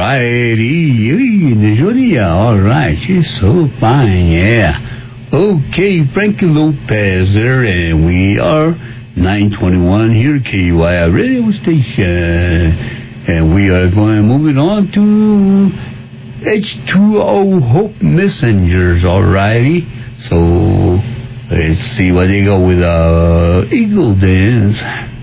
righty. Julia, all right. She's so fine, yeah. Okay, Frankie Lopez there, and we are 921 here, KUI radio station. And we are moving on to H2O Hope Messengers, alrighty. So, let's see what they go with Eagle Dance.